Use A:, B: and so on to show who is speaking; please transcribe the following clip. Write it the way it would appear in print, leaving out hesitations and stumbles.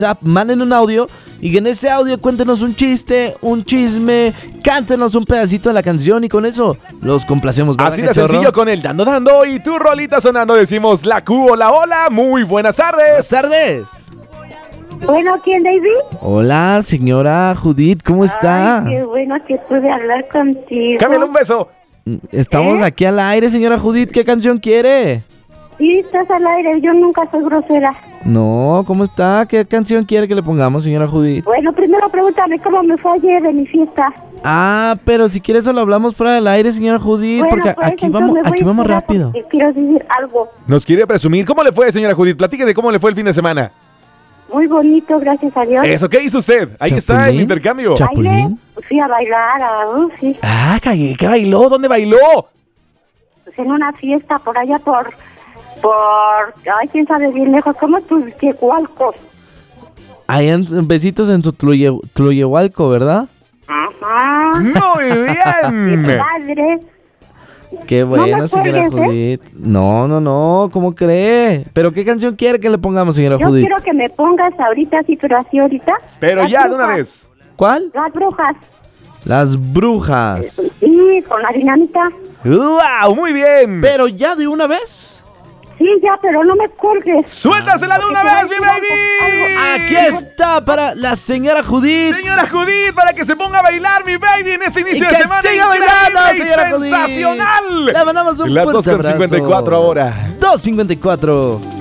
A: manden un audio y que en ese audio cuéntenos un chiste, un chisme, cántenos un pedacito de la canción y con eso los complacemos.
B: Así de sencillo, con el dando y tu rolita sonando decimos la Q. Hola, muy buenas tardes.
A: Buenas tardes.
C: Bueno, ¿quién, David?
A: Hola, señora Judith, ¿cómo está?
C: Ay, qué bueno que pude hablar contigo.
B: Cámbiale un beso.
A: Estamos aquí al aire, señora Judith. ¿Qué canción quiere?
C: Sí, estás al aire, yo nunca soy grosera.
A: No, ¿cómo está? ¿Qué canción quiere que le pongamos, señora Judith?
C: Bueno, primero pregúntame cómo me fue ayer de mi fiesta.
A: Ah, pero si quiere eso lo hablamos fuera del aire, señora Judith,
C: Bueno,
A: porque
C: pues,
A: aquí
C: entonces me voy a
A: vamos
C: esperar
A: rápido.
C: porque quiero decir algo.
B: Nos quiere presumir. ¿Cómo le fue, señora Judith? Platíqueme cómo le fue el fin de semana.
C: Muy bonito, gracias a Dios.
B: Eso, ¿qué hizo usted? Ahí está el intercambio.
A: ¿Chapulín?
C: Fui a bailar, sí.
B: Ah, ¿qué bailó? ¿Dónde bailó?
C: Pues en una fiesta por allá ay, quién sabe bien lejos, ¿cómo es tu Tlahualco?
A: Ahí en besitos en su Tlahualco, ¿verdad?
C: Ajá.
B: Muy bien.
C: ¡Qué padre!
A: Qué buena,
C: No me
A: señora
C: cuelgues,
A: Judith. No, ¿cómo cree? ¿Pero qué canción quiere que le pongamos, señora
C: Yo
A: Judith?
C: quiero que me pongas ahorita, sí, pero así ahorita.
B: Pero
C: Las
B: ya, de una
C: brujas.
B: vez.
A: ¿Cuál?
C: Las brujas.
A: Las brujas.
C: Sí, con la dinamita.
B: ¡Wow! Muy bien.
A: ¿Pero ya de una vez?
C: Sí, ya, pero no me cuelgues.
B: ¡Suéltasela de una vez, mi baby!
A: Aquí está para la señora Judith.
B: Señora Judith, para que se ponga a bailar, mi baby, en este inicio
A: Y
B: de
A: que
B: semana
A: siga
B: increíble
A: bailando,
B: y
A: señora Judith.
B: sensacional.
A: Le mandamos un
B: Las
A: fuerte
B: 2:54
A: abrazo.
B: ahora.
A: 2:54.